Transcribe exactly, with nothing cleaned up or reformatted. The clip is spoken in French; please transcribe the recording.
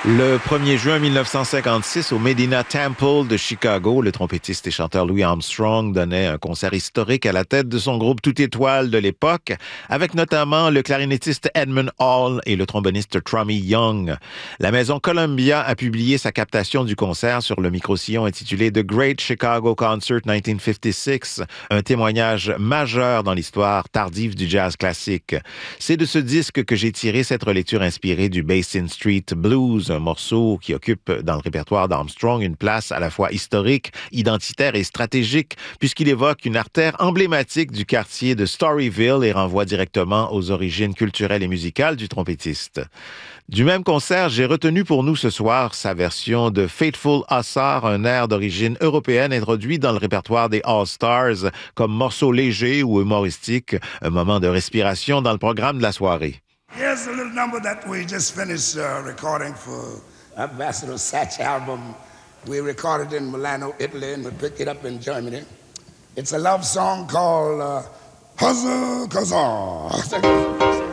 Le premier juin mille neuf cent cinquante-six, au Medina Temple de Chicago, le trompettiste et chanteur Louis Armstrong donnait un concert historique à la tête de son groupe Toute Étoile de l'époque, avec notamment le clarinettiste Edmund Hall et le tromboniste Trummy Young. La maison Columbia a publié sa captation du concert sur le micro-sillon intitulé The Great Chicago Concert dix-neuf cinquante-six, un témoignage majeur dans l'histoire tardive du jazz classique. C'est de ce disque que j'ai tiré cette relecture inspirée du Basin Street Blues, un morceau qui occupe dans le répertoire d'Armstrong une place à la fois historique, identitaire et stratégique, puisqu'il évoque une artère emblématique du quartier de Storyville et renvoie directement aux origines culturelles et musicales du trompettiste. Du même concert, j'ai retenu pour nous ce soir sa version de Faithful Hussar, un air d'origine européenne introduit dans le répertoire des All-Stars comme morceau léger ou humoristique, un moment de respiration dans le programme de la soirée. Here's a little number that we just finished uh, recording for Ambassador Satch album. We recorded in Milano, Italy, and we picked it up in Germany. It's a love song called uh, Huzzah Kazaa.